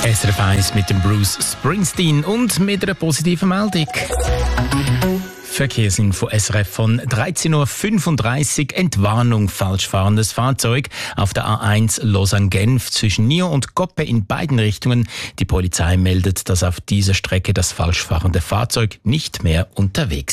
SRF 1 mit dem Bruce Springsteen und mit einer positiven Meldung. Verkehrsinfo SRF von 13.35 Uhr. Entwarnung, falsch fahrendes Fahrzeug auf der A1 Lausanne-Genf zwischen Nyon und Coppe in beiden Richtungen. Die Polizei meldet, dass auf dieser Strecke das falsch fahrende Fahrzeug nicht mehr unterwegs ist.